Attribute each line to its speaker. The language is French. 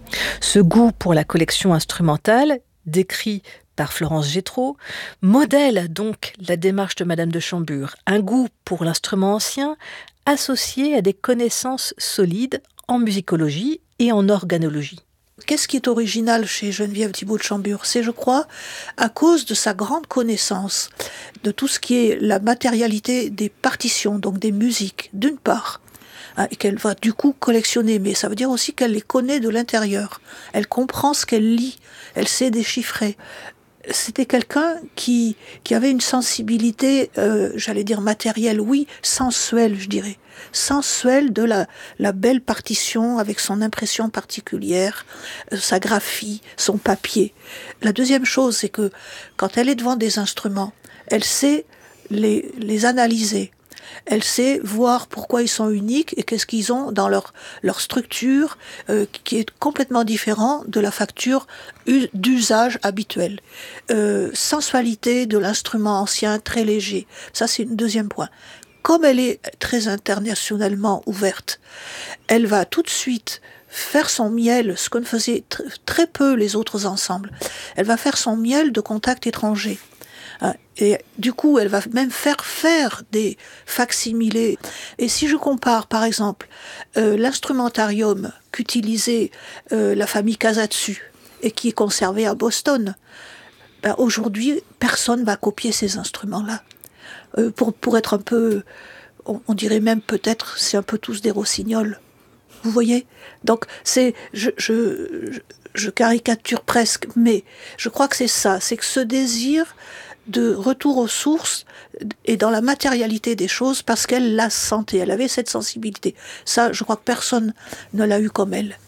Speaker 1: Ce goût pour la collection instrumentale, décrit par Florence Gétro, modèle donc la démarche de Madame de Chambure, un goût pour l'instrument ancien associé à des connaissances solides en musicologie et en organologie.
Speaker 2: Qu'est-ce qui est original chez Geneviève Thibault de Chambure? C'est, je crois, à cause de sa grande connaissance de tout ce qui est la matérialité des partitions, donc des musiques, d'une part, et qu'elle va du coup collectionner, mais ça veut dire aussi qu'elle les connaît de l'intérieur. Elle comprend ce qu'elle lit, elle sait déchiffrer. C'était quelqu'un qui avait une sensibilité, j'allais dire matérielle, oui, sensuelle, je dirais. Sensuelle de la belle partition avec son impression particulière, sa graphie, son papier. La deuxième chose, c'est que quand elle est devant des instruments, elle sait les analyser. Elle sait voir pourquoi ils sont uniques et qu'est-ce qu'ils ont dans leur structure qui est complètement différent de la facture d'usage habituel. Sensualité de l'instrument ancien, très léger. Ça, c'est un deuxième point. Comme elle est très internationalement ouverte, elle va tout de suite faire son miel, ce que ne faisaient très peu les autres ensembles. Elle va faire son miel de contacts étrangers. Et du coup, elle va même faire des facsimilés. Et si je compare, par exemple, l'instrumentarium qu'utilisait la famille Casatsu et qui est conservé à Boston, aujourd'hui, personne ne va copier ces instruments-là. Pour être un peu, on dirait même peut-être, c'est un peu tous des rossignols. Vous voyez? Donc, je caricature presque, mais je crois que c'est ça, c'est que ce désir de retour aux sources et dans la matérialité des choses parce qu'elle la sentait, elle avait cette sensibilité. Ça, je crois que personne ne l'a eu comme elle.